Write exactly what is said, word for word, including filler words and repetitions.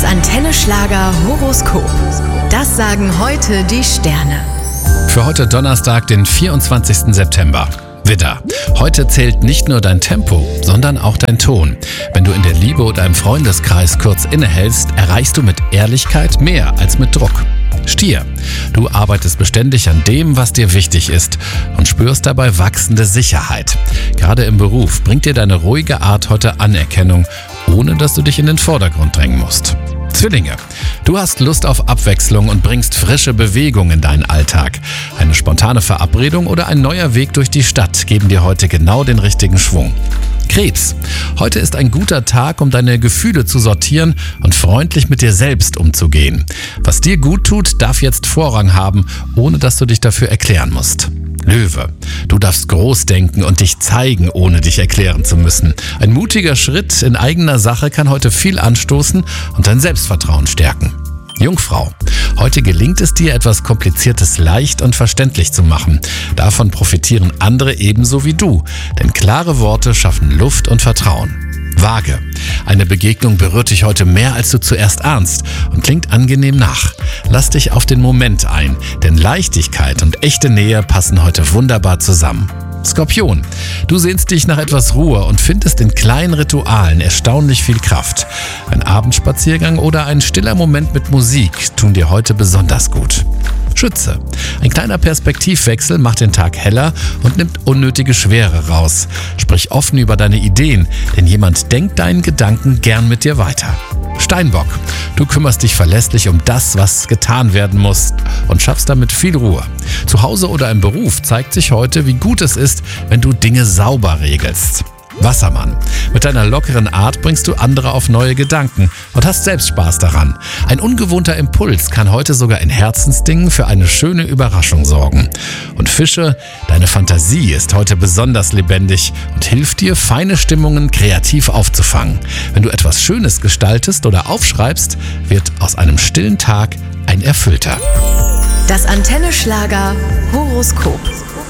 Antenne Schlager Horoskop. Das sagen heute die Sterne. Für heute Donnerstag, den vierundzwanzigsten September. Widder, heute zählt nicht nur dein Tempo, sondern auch dein Ton. Wenn du in der Liebe oder im Freundeskreis kurz innehältst, erreichst du mit Ehrlichkeit mehr als mit Druck. Stier, du arbeitest beständig an dem, was dir wichtig ist und spürst dabei wachsende Sicherheit. Gerade im Beruf bringt dir deine ruhige Art heute Anerkennung, ohne dass du dich in den Vordergrund drängen musst. Zwillinge, du hast Lust auf Abwechslung und bringst frische Bewegung in deinen Alltag. Eine spontane Verabredung oder ein neuer Weg durch die Stadt geben dir heute genau den richtigen Schwung. Krebs, heute ist ein guter Tag, um deine Gefühle zu sortieren und freundlich mit dir selbst umzugehen. Was dir gut tut, darf jetzt Vorrang haben, ohne dass du dich dafür erklären musst. Löwe, du darfst groß denken und dich zeigen, ohne dich erklären zu müssen. Ein mutiger Schritt in eigener Sache kann heute viel anstoßen und dein Selbstvertrauen stärken. Jungfrau, heute gelingt es dir, etwas Kompliziertes leicht und verständlich zu machen. Davon profitieren andere ebenso wie du, denn klare Worte schaffen Luft und Vertrauen. Waage, eine Begegnung berührt dich heute mehr, als du zuerst ahnst und klingt angenehm nach. Lass dich auf den Moment ein, denn Leichtigkeit und echte Nähe passen heute wunderbar zusammen. Skorpion, du sehnst dich nach etwas Ruhe und findest in kleinen Ritualen erstaunlich viel Kraft. Ein Abendspaziergang oder ein stiller Moment mit Musik tun dir heute besonders gut. Schütze, ein kleiner Perspektivwechsel macht den Tag heller und nimmt unnötige Schwere raus. Sprich offen über deine Ideen, denn jemand denkt deinen Gedanken gern mit dir weiter. Steinbock, du kümmerst dich verlässlich um das, was getan werden muss und schaffst damit viel Ruhe. Zu Hause oder im Beruf zeigt sich heute, wie gut es ist, wenn du Dinge sauber regelst. Wassermann, mit deiner lockeren Art bringst du andere auf neue Gedanken und hast selbst Spaß daran. Ein ungewohnter Impuls kann heute sogar in Herzensdingen für eine schöne Überraschung sorgen. Und Fische, deine Fantasie ist heute besonders lebendig und hilft dir, feine Stimmungen kreativ aufzufangen. Wenn du etwas Schönes gestaltest oder aufschreibst, wird aus einem stillen Tag ein erfüllter. Das Antenne Schlager Horoskop.